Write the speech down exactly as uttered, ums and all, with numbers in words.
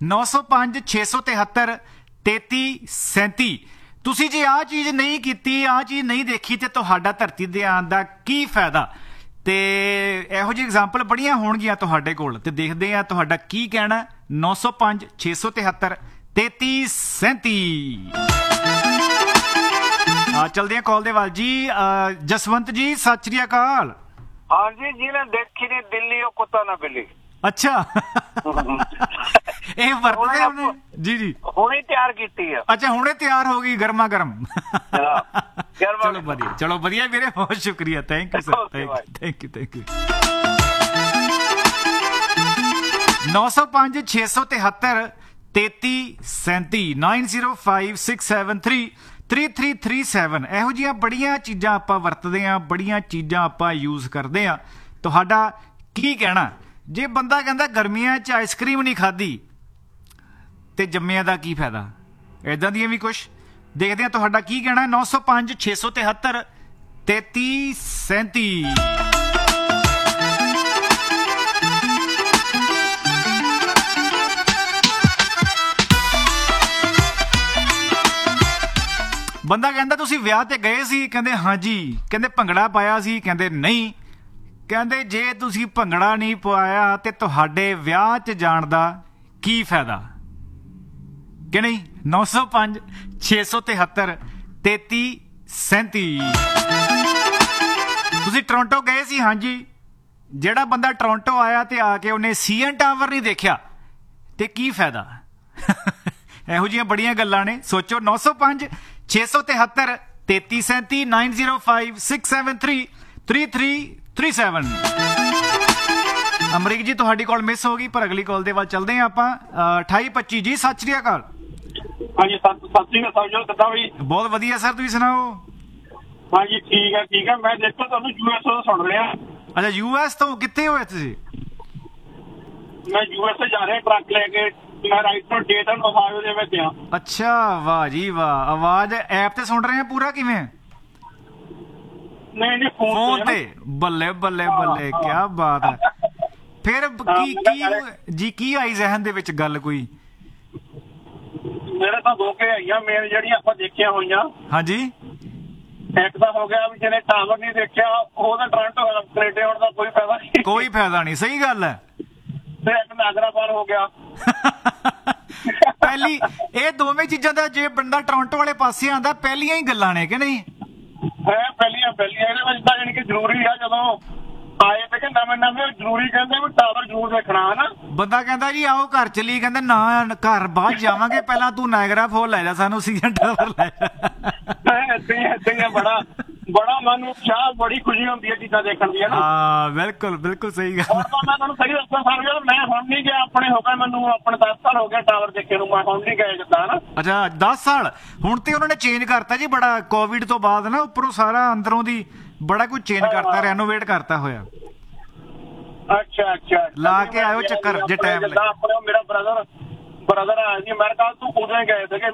ਨੌ ਸੌ ਪੰਜ ਛੇ ਸੌ ਤਿਹੱਤਰ ਤੇਤੀ ਸੈਂਤੀ। ਤੁਸੀਂ ਜੇ ਆਹ ਚੀਜ਼ ਨਹੀਂ ਕੀਤੀ, ਆਹ ਚੀਜ਼ ਨਹੀਂ ਦੇਖੀ ਤੇ ਤੁਹਾਡਾ ਧਰਤੀ ਦੇ ਆਉਣ ਦਾ ਕੀ ਫਾਇਦਾ? ਤੇ ਇਹੋ ਜਿਹੀ ਐਗਜ਼ਾਮਪਲ ਬੜੀਆਂ ਹੋਣਗੀਆਂ ਤੁਹਾਡੇ ਕੋਲ, ਤੇ ਦੇਖਦੇ ਆ ਤੁਹਾਡਾ ਕੀ ਕਹਿਣਾ। ਨੌ ਸੌ ਪੰਜ ਛੇ ਸੌ ਤਿਹੱਤਰ ਤੇਤੀ ਸੈਂਤੀ। ਚਲਦੇ ਆ ਕਾਲ ਦੇ ਵੱਲ ਜੀ। ਜਸਵੰਤ ਜੀ ਸਤਿ ਸ੍ਰੀ ਅਕਾਲ। ਹਾਂਜੀ, ਜਿਹਨੇ ਦੇਖੀ ਨੀ ਦਿੱਲੀ ਉਹ ਕੁੱਤਾ ਨਾ ਬਿੱਲੀ। ਅੱਛਾ, ਇਹ ਵਰਤਦੇ ਉਹਨੇ ਜੀ ਜੀ ਹੁਣੇ ਤਿਆਰ ਕੀਤੀ ਆ। ਅੱਛਾ, ਹੁਣੇ ਤਿਆਰ ਹੋ ਗਈ ਗਰਮਾ ਗਰਮ। ਚਲੋ ਵਧੀਆ, ਚਲੋ ਵਧੀਆ ਵੀਰੇ, ਬਹੁਤ ਸ਼ੁਕਰੀਆ। Thank you sir, thank you thank you. ਨੌ ਸੌ ਪੰਜ ਛੇ ਸੌ ਤਿਹੱਤਰ ਤੇਤੀ ਸੈਂਤੀ। Nine zero five six seven three three three three seven. ਇਹੋ ਜਿਹੀਆਂ ਬੜੀਆਂ ਚੀਜ਼ਾਂ ਆਪਾਂ ਵਰਤਦੇ ਹਾਂ, ਬੜੀਆਂ ਚੀਜ਼ਾਂ ਆਪਾਂ ਯੂਜ਼ ਕਰਦੇ ਹਾਂ। ਤੁਹਾਡਾ ਕੀ ਕਹਿਣਾ? ਜੇ ਬੰਦਾ ਕਹਿੰਦਾ ਗਰਮੀਆਂ 'ਚ ਆਈਸਕ੍ਰੀਮ ਨਹੀਂ ਖਾਧੀ ਤੇ ਜੰਮਿਆਂ ਦਾ ਕੀ ਫਾਇਦਾ? ਇੱਦਾਂ ਦੀਆਂ ਵੀ ਕੁਛ ਦੇਖਦੇ ਹਾਂ। ਤੁਹਾਡਾ ਕੀ ਕਹਿਣਾ? ਨੌ ਸੌ ਪੰਜ ਛੇ ਸੌ ਤਿਹੱਤਰ ਤੇਤੀ ਸੈਂਤੀ। ਬੰਦਾ ਕਹਿੰਦਾ ਤੁਸੀਂ ਵਿਆਹ ਤੇ ਗਏ ਸੀ? ਕਹਿੰਦੇ ਹਾਂਜੀ। ਕਹਿੰਦੇ ਭੰਗੜਾ ਪਾਇਆ ਸੀ? ਕਹਿੰਦੇ ਨਹੀਂ। ਕਹਿੰਦੇ ਜੇ ਤੁਸੀਂ ਭੰਗੜਾ ਨਹੀਂ ਪਾਇਆ ਤੇ ਤੁਹਾਡੇ ਵਿਆਹ 'ਚ ਜਾਣ ਦਾ ਕੀ ਫਾਇਦਾ? ਕਿ ਨਹੀਂ? ਨੌ ਸੌ ਪੰਜ ਛੇ ਸੌ ਤਿਹੱਤਰ ਤੇਤੀ ਸੈਂਤੀ। ਤੁਸੀਂ ਟੋਰਾਂਟੋ ਗਏ ਸੀ? ਹਾਂਜੀ। ਜਿਹੜਾ ਬੰਦਾ ਟੋਰਾਂਟੋ ਆਇਆ ਤੇ ਆ ਕੇ ਉਹਨੇ ਸੀਐਨ ਟਾਵਰ ਨਹੀਂ ਦੇਖਿਆ ਤੇ ਕੀ ਫਾਇਦਾ? ਇਹੋ ਜਿਹੀਆਂ ਬੜੀਆਂ ਗੱਲਾਂ ਨੇ। ਸੋਚੋ। ਨੌ ਸੌ ਪੰਜ ਛੇ ਸੌ ਤਿਹੱਤਰ ਤੇਤੀ ਸੈਂਤੀ। Nine zero five six seven three three three three seven. Amrik ਜੀ ਤੁਹਾਡੀ ਕਾਲ ਮਿਸ ਹੋ ਗਈ, ਪਰ ਅਗਲੀ ਕਾਲ ਦੇ ਵੱਲ ਚੱਲਦੇ ਹਾਂ ਆਪਾਂ। ਅਠਾਈ ਪੱਚੀ ਜੀ ਸਤਿ ਸ੍ਰੀ ਅਕਾਲ। ਹਾਂਜੀ, ਸਤਿ ਸ੍ਰੀ ਅਕਾਲ ਜੀ। ਕਿੱਦਾਂ ਬਈ? ਬਹੁਤ ਵਧੀਆ ਸਰ, ਤੁਸੀਂ ਸੁਣਾਓ? ਹਾਂਜੀ ਠੀਕ ਹੈ ਠੀਕ ਹੈ। ਮੈਂ ਦੇਖੋ ਤੁਹਾਨੂੰ ਯੂ ਐਸ ਤੋਂ ਸੁਣ ਰਿਹਾ। ਅੱਛਾ, ਯੂ ਐਸ ਤੋਂ? ਕਿੱਥੇ ਹੋਏ ਤੁਸੀਂ? ਮੈਂ ਯੂ ਐਸ ਜਾ ਰਿਹਾ ਟਰੱਕ ਲੈ ਕੇ। ਮੈਂ ਰਾਈਟ ਤੋਂ ਡੇਟਨ ਓਹਾਇਓ ਦੇ ਵਿੱਚ ਆ। ਅੱਛਾ, ਵਾਹ ਜੀ ਵਾਹ। ਆਵਾਜ਼ ਐਪ ਤੇ ਸੁਣ ਰਹੇ ਆ ਪੂਰਾ? ਕਿਵੇਂ? ਨਹੀਂ ਨਹੀਂ, ਫੋਨ ਤੇ। ਬੱਲੇ ਬੱਲੇ ਬੱਲੇ, ਕਿਆ ਬਾਤ ਹੈ। ਫਿਰ ਕੀ ਕੀ ਜੀ ਕੀ ਆਈ ਜ਼ਹਿਨ ਦੇ ਵਿੱਚ ਗੱਲ ਕੋਈ? ਮੇਰੇ ਤਾਂ ਦੋ ਕੇ ਆਈਆਂ ਮੇਨ ਜਿਹੜੀਆਂ ਆਪਾਂ ਦੇਖੀਆਂ ਹੋਈਆਂ। ਹਾਂਜੀ। ਇੱਕ ਤਾਂ ਹੋ ਗਿਆ ਵੀ ਜਿਹਨੇ ਟਾਵਰ ਨਹੀਂ ਦੇਖਿਆ ਉਹਦਾ ਟੋਰਾਂਟੋ ਕੈਨੇਡਾ ਹੋਣ ਦਾ ਕੋਈ ਫਾਇਦਾ ਨਹੀਂ। ਕੋਈ ਫਾਇਦਾ ਨਹੀਂ, ਸਹੀ ਗੱਲ ਹੈ। ਤੇ ਇੱਕ ਨਾਗਰਾ ਪਾਰ ਹੋ ਗਿਆ। ਪਹਿਲੀ ਇਹ ਦੋਵੇਂ ਚੀਜ਼ਾਂ ਦਾ ਜੇ ਬੰਦਾ ਟੋਰਾਂਟੋ ਵਾਲੇ ਪਾਸੇ ਆਉਂਦਾ, ਪਹਿਲੀਆਂ ਹੀ ਗੱਲਾਂ ਨੇ ਕਿ ਨਹੀਂ? ਹੈ ਪਹਿਲੀਆਂ ਪਹਿਲੀਆਂ। ਇਹਦੇ ਵਿੱਚ ਤਾਂ ਜਾਣੀ ਕਿ ਜ਼ਰੂਰੀ ਆ ਜਦੋਂ ਆਏ ਤੇ ਕਿ ਨਵੇਂ ਨਵੇਂ ਜ਼ਰੂਰੀ ਕਹਿੰਦੇ ਵੀ ਟਾਵਰ ਜ਼ਰੂਰ ਦੇਖਣਾ ਹੈ ਨਾ। ਬੰਦਾ ਕਹਿੰਦਾ ਜੀ ਆਓ ਘਰ ਚਲੀ, ਕਹਿੰਦਾ ਨਾ ਘਰ ਬਾਅਦ ਜਾਵਾਂਗੇ, ਪਹਿਲਾਂ ਤੂੰ ਨਾਇਗਰਾ ਫੋਲ ਲੈ ਜਾ, ਸਾਨੂੰ ਸੀਜ਼ਨ ਟਾਵਰ ਲੈ ਜਾ। ਏਦਾਂ ਹੀ ਏਦਾਂ ਹੀ ਬੜਾ ਬੜਾ ਮਨ ਨੂੰ ਚਾਹ, ਬੜੀ ਖੁਸ਼ੀ ਹੁੰਦੀ ਹੈ ਚੀਜ਼ਾਂ ਦੇਖਣ ਦੀ। ਹਾਂ ਬਿਲਕੁਲ ਬਿਲਕੁਲ ਸਹੀ ਗੱਲ। ਮੈਂ ਤੁਹਾਨੂੰ ਸਹੀ ਦੱਸਾਂ ਸਰ, ਮੈਂ ਹੁਣ ਨਹੀਂ ਗਿਆ। ਆਪਣੇ ਹੋ ਗਏ ਮੈਨੂੰ ਆਪਣੇ ਦਸ ਸਾਲ ਹੋ ਗਿਆ ਟਾਵਰ ਦੇਖੇ ਨੂੰ। ਮੈਂ ਹੁਣ ਨਹੀਂ ਗਿਆ ਜਿੱਦਾਂ ਨਾ। ਅੱਛਾ, ਦਸ ਸਾਲ। ਹੁਣ ਤੇ ਉਹਨਾਂ ਨੇ ਚੇਂਜ ਕਰਤਾ ਜੀ ਬੜਾ, ਕੋਵਿਡ ਤੋਂ ਬਾਅਦ ਨਾ ਉੱਪਰੋਂ ਸਾਰਾ ਅੰਦਰੋਂ ਦੀ ਬੜਾ ਕੁਝ ਚੇਂਜ ਕਰਤਾ, ਰੈਨੋਵੇਟ ਕਰਤਾ ਹੋਇਆ। ਅੱਛਾ ਅੱਛਾ, ਲਾ ਕੇ ਆਇਓ ਚੱਕਰ ਜੇ ਟਾਈਮ ਲੱਗੇ। ਆਪਣੇ ਮੇਰਾ ਬ੍ਰਦਰ ਬ੍ਰਦਰ ਆਇਆ ਜੀ ਅਮਰੀਕਾ ਤੋਂ, ਉਦੋਂ ਗਏ ਸੀਗੇ।